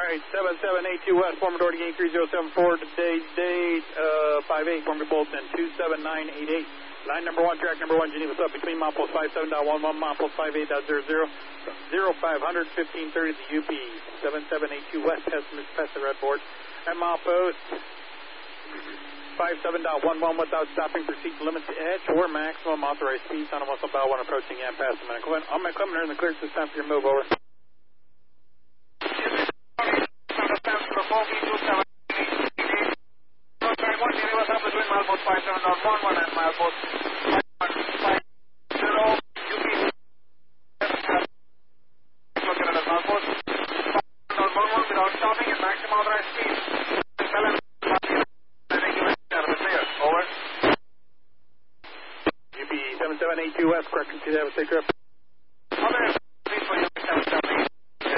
right, 7782 West, former door to gain 3074, today's date, 58, former Bolton, 27988. Line number 1, track number 1, Geneva up between milepost 57.11, milepost 58.00, 0500, 1530 to UP, 7782 West, past the red board, at milepost 57.11 without stopping, proceed to limit to edge or maximum authorized speed, on a muscle bow 1 approaching and past the minute. I'm my equipment here in the clear, this time for your move, over. Between milepost 57.11 and milepost 550 UP. Looking at the milepost 57.11 without stopping and maximum authorized speed. Over. UP 7782 West, correction, see that, have a safe trip.